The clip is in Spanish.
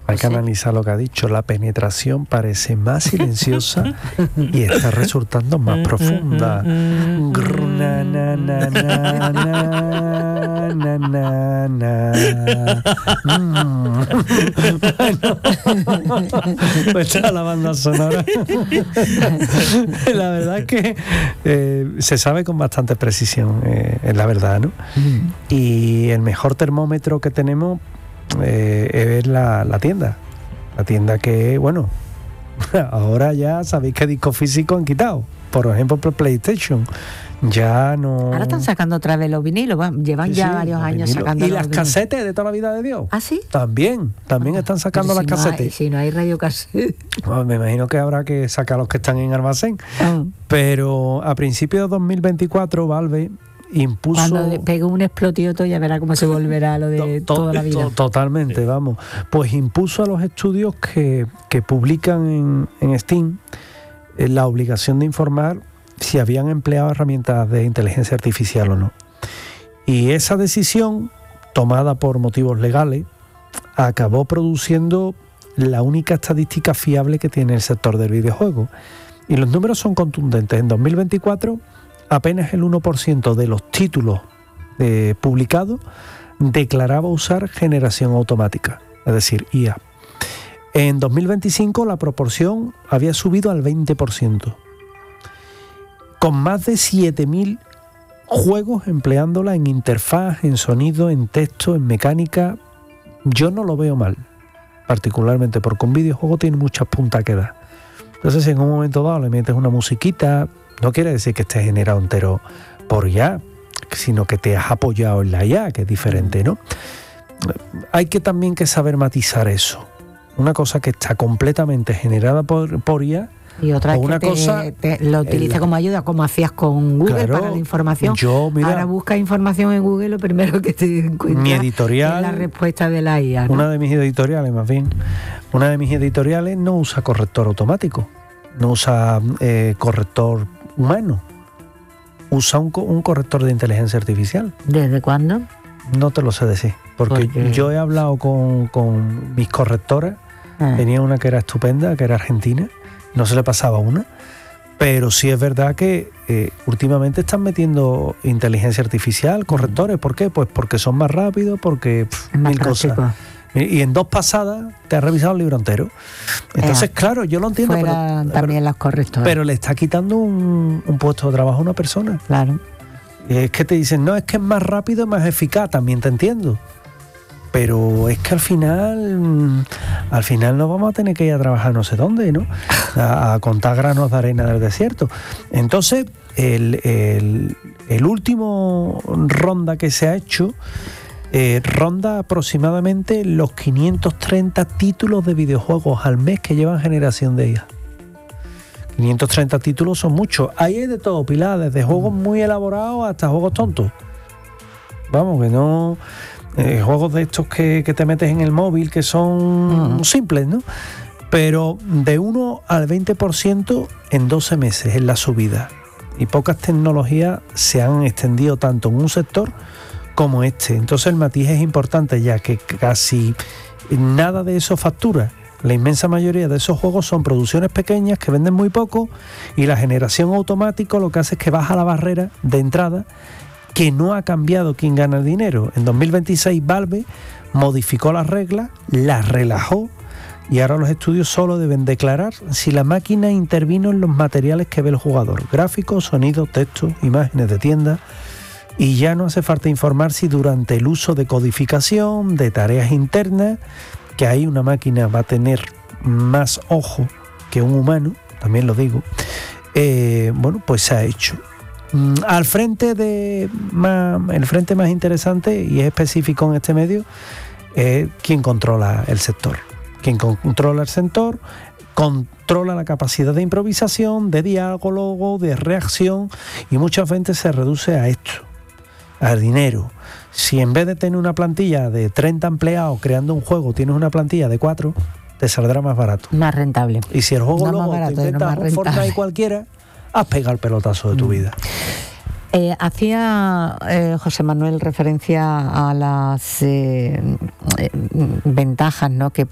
Hay que analizar lo que ha dicho. La penetración parece más silenciosa y está resultando más profunda. Na, na, na, na, na, na, na, na. Pues está la banda sonora. La verdad es que se sabe con bastante precisión, es la verdad, ¿no? Y el mejor termómetro que tenemos es la tienda. La tienda que, bueno, ahora ya sabéis que discos físicos han quitado. Por ejemplo, por PlayStation. Ya no... Ahora están sacando otra vez los vinilos, llevan ya varios años sacando. ¿Y las casetes de toda la vida de Dios? ¿Ah, sí? También están sacando las casetes. Si no hay radiocassette. Bueno, me imagino que habrá que sacar los que están en almacén. Pero a principios de 2024 Valve impuso... Cuando pegue un explotioto ya verá cómo se volverá lo de toda la vida. Totalmente, vamos. Pues impuso a los estudios que publican en Steam la obligación de informar si habían empleado herramientas de inteligencia artificial o no. Y esa decisión, tomada por motivos legales, acabó produciendo la única estadística fiable que tiene el sector del videojuego. Y los números son contundentes. En 2024, apenas el 1% de los títulos publicados declaraba usar generación automática, es decir, IA. En 2025 la proporción había subido al 20%. Con más de 7.000 juegos empleándola en interfaz, en sonido, en texto, en mecánica, yo no lo veo mal, particularmente porque un videojuego tiene muchas puntas que dar. Entonces, si en un momento dado le metes una musiquita, no quiere decir que esté generado entero por IA, sino que te has apoyado en la IA, que es diferente, ¿no? Hay que también que saber matizar eso. Una cosa que está completamente generada por IA, y otra una que cosa lo utiliza como ayuda, como hacías con Google, claro, para la información. Ahora busca información en Google, lo primero que te encuentra mi editorial, es la respuesta de la IA, ¿no? Una de mis editoriales no usa corrector automático, no usa corrector humano, usa un corrector de inteligencia artificial. ¿Desde cuándo? No te lo sé decir, porque yo he hablado con mis correctoras. Tenía una que era estupenda, que era argentina, no se le pasaba una, pero sí es verdad que últimamente están metiendo inteligencia artificial, correctores. ¿Por qué? Pues porque son más rápidos, porque mil cosas. Y en 2 pasadas te has revisado el libro entero. Entonces, claro, yo lo entiendo. También las correctoras. Pero le está quitando un puesto de trabajo a una persona. Claro. Y es que te dicen, no, es que es más rápido y más eficaz, también te entiendo. Pero es que al final nos vamos a tener que ir a trabajar no sé dónde, ¿no? A contar granos de arena del desierto. Entonces, el último ronda que se ha hecho ronda aproximadamente los 530 títulos de videojuegos al mes que llevan generación de IA. 530 títulos son muchos. Ahí hay de todo, Pilar, desde juegos muy elaborados hasta juegos tontos. Vamos, que no... juegos de estos que te metes en el móvil, que son simples, ¿no? Pero de 1 al 20% en 12 meses en la subida. Y pocas tecnologías se han extendido tanto en un sector como este. Entonces el matiz es importante, ya que casi nada de eso factura. La inmensa mayoría de esos juegos son producciones pequeñas que venden muy poco, y la generación automática lo que hace es que baja la barrera de entrada, que no ha cambiado quién gana el dinero. En 2026 Valve modificó las reglas, las relajó, y ahora los estudios solo deben declarar si la máquina intervino en los materiales que ve el jugador: gráficos, sonido, texto, imágenes de tienda. Y ya no hace falta informar si durante el uso de codificación, de tareas internas, que ahí una máquina va a tener más ojo que un humano, también lo digo, pues se ha hecho. El frente más interesante, y es específico en este medio, es quien controla el sector. Quien controla el sector controla la capacidad de improvisación, de diálogo, de reacción, y muchas veces se reduce a esto, al dinero. Si en vez de tener una plantilla de 30 empleados creando un juego, tienes una plantilla de 4, te saldrá más barato. Más rentable. Y si el juego luego te inventas un Fortnite cualquiera, has pegado el pelotazo de tu vida. Hacía José Manuel referencia a las ventajas, ¿no?, que